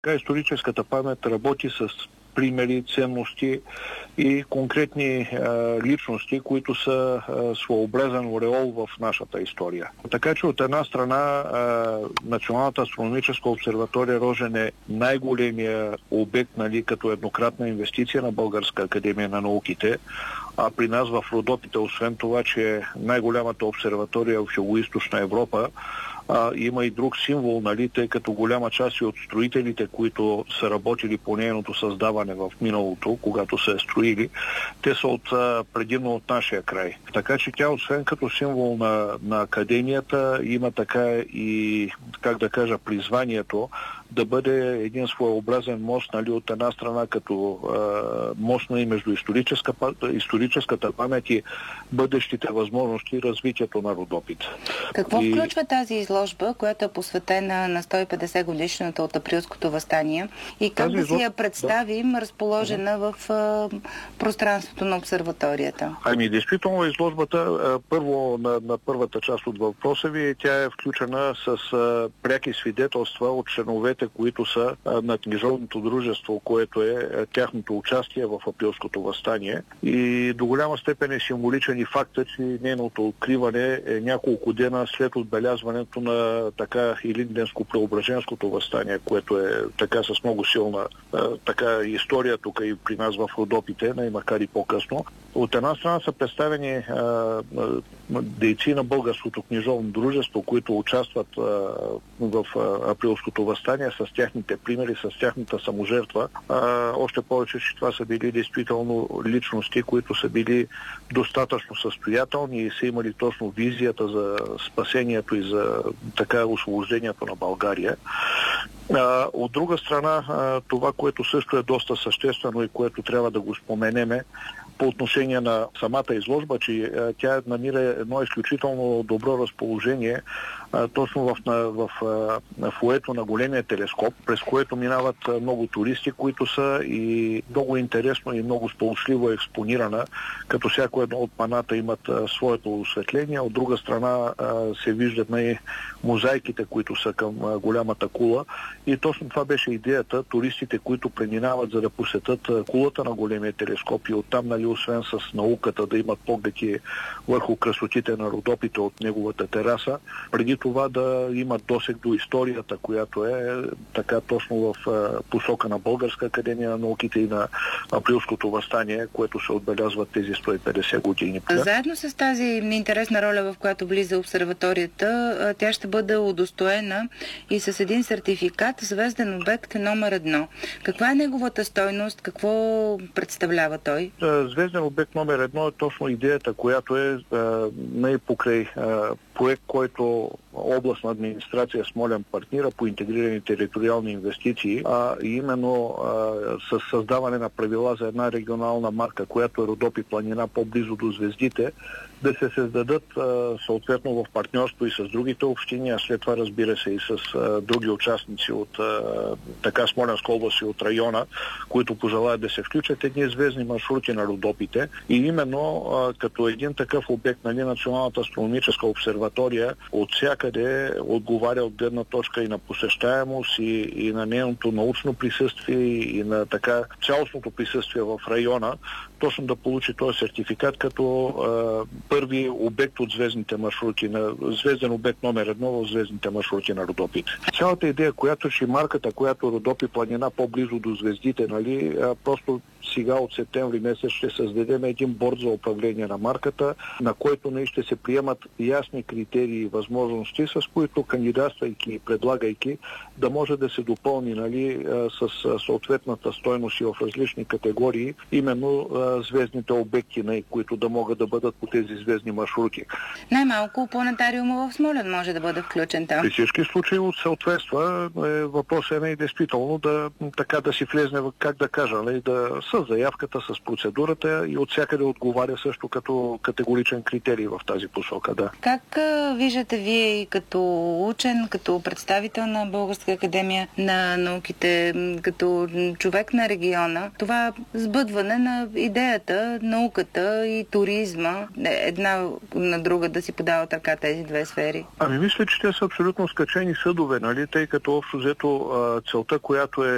Така историческата памет работи с примери, ценности и конкретни личности, които са своеобразен ореол в нашата история. Така че от една страна Националната астрономическа обсерватория Рожен е най-големия обект, като еднократна инвестиция на Българска академия на науките, а при нас в Родопите, освен това, че е най-голямата обсерватория в Югоизточна Европа, има и друг символ, тъй като голяма част и от строителите, които са работили по нейното създаване в миналото, когато се е строили, те са предимно от нашия край. Така че тя, освен като символ на академията, има така и, призванието да бъде един своеобразен мост, от една страна като мост и между историческата памет и бъдещите възможности и развитието на Родопите. Какво включва тази изложба, която е посветена на 150 годишната от Априлското въстание, и как да си я представим разположена в пространството на обсерваторията? Действително изложбата, първо на първата част от въпроса ви, тя е включена с пряки свидетелства от членовете, които са на книжовното дружество, което е тяхното участие в Априлското въстание. И до голяма степен е символичен и фактът, че нейното откриване е няколко дена след отбелязването на Илинденско-Преображенското въстание, което е така с много силна история тук и при нас в Родопите, макар и по-късно. От една страна са представени дейци на Българското книжовно дружество, които участват в Априлското въстание с тяхните примери, с тяхната саможертва. Още повече, че това са били действително личности, които са били достатъчно състоятелни и са имали точно визията за спасението и за освобождението на България. От друга страна, това, което също е доста съществено и което трябва да го споменеме по отношение на самата изложба, че тя намира едно изключително добро разположение точно в фоето на големия телескоп, през което минават много туристи, които са и много интересно и много сполучливо експонирана, като всяко едно от паната имат своето осветление. От друга страна се виждат и мозайките, които са към голямата кула. И точно това беше идеята. Туристите, които преминават, за да посетят кулата на големия телескоп и оттам, освен с науката, да имат погледи върху красотите на Родопите от неговата тераса, преди това да имат досег до историята, която е така точно в посока на Българска академия на науките и на Априлското въстание, което се отбелязват тези 150 години. Заедно с тази интересна роля, в която влиза обсерваторията, тя ще бъде удостоена и с един сертификат звезден обект номер 1. Каква е неговата стойност? Какво представлява той? Звезден обект номер 1 е точно идеята, която е покрай проект, който областна администрация Смолян партнира по интегрирани териториални инвестиции, именно с създаване на правила за една регионална марка, която е Родопи планина, по-близо до звездите, да се създадат съответно в партньорство и с другите общини, а след това, разбира се, и с други участници от Смолянска област и от района, които пожелаят да се включат, едни звездни маршрути на Родопите. И именно като един такъв обект, Националната астрономическа обсерватория от всякъде отговаря от гледна точка и на посещаемост, и на нейното научно присъствие, и на цялостното присъствие в района, точно да получи този сертификат като първи обект от звездните маршрути, звезден обект номер 1 в звездните маршрути на Родопите. Цялата идея, която ще марката, която Родопи планина по-близо до звездите, просто сега от септември месец ще създадем един борд за управление на марката, на който ще се приемат ясни критерии и възможности, с които кандидатствайки и предлагайки да може да се допълни с съответната стойност и в различни категории, именно звездните обекти, които да могат да бъдат по тези звездни маршрути. Най-малко планетариума в Смолян може да бъде включен там. При всички случаи съответства. Въпросът е действително да си влезне, с заявката, с процедурата и от всякъде отговаря също като категоричен критерий в тази посока. Да. Как виждате вие като учен, като представител на Българска академия на науките, като човек на региона, това сбъдване на идеята, науката и туризма, една на друга да си подават ръка тези две сфери? Мисля, че те са абсолютно скачени съдове, тъй като общо взето целта, която е